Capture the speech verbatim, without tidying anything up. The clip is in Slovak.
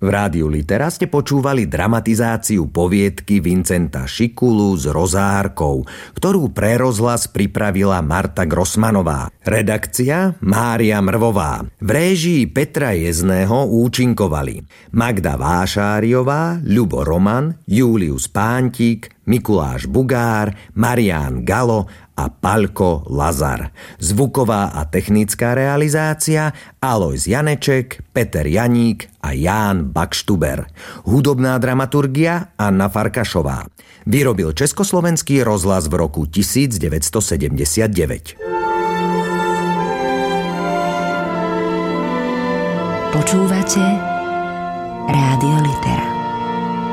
V Rádiu Litera ste počúvali dramatizáciu poviedky Vincenta Šikulu s rozárkou, ktorú pre rozhlas pripravila Marta Grossmanová. Redakcia Mária Mrvová. V réžii Petra Jezného účinkovali Magda Vášáriová, Ľubo Roman, Július Pántik, Mikuláš Bugár, Marián Galo a Paľko Lazar. Zvuková a technická realizácia Alojz Janeček, Peter Janík a Ján Bakštuber. Hudobná dramaturgia Anna Farkašová. Vyrobil Československý rozhlas v roku devätnásťsedemdesiatdeväť. Počúvate Rádio Litera.